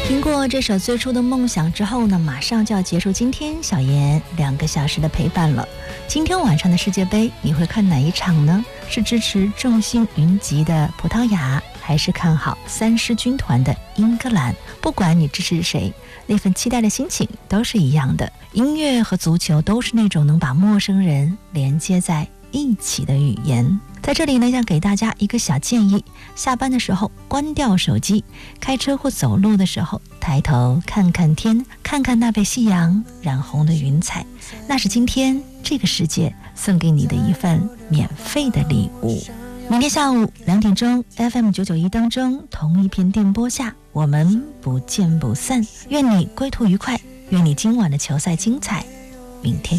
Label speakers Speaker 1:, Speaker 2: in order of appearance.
Speaker 1: 听过这首最初的梦想之后呢，马上就要结束今天小妍2个小时的陪伴了。今天晚上的世界杯你会看哪一场呢？是支持众星云集的葡萄牙，还是看好3狮军团的英格兰？不管你支持谁，那份期待的心情都是一样的。音乐和足球都是那种能把陌生人连接在一起的语言。在这里呢，想给大家一个小建议，下班的时候关掉手机，开车或走路的时候抬头看看天，看看那被夕阳染红的云彩，那是今天这个世界送给你的一份免费的礼物。明天下午2点钟 FM 991当中同一片电波下，我们不见不散。愿你归途愉快，愿你今晚的球赛精彩，明天